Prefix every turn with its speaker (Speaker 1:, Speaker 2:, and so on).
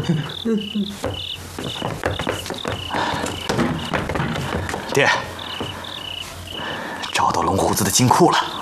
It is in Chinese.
Speaker 1: 爹，找到龙胡子的金库了。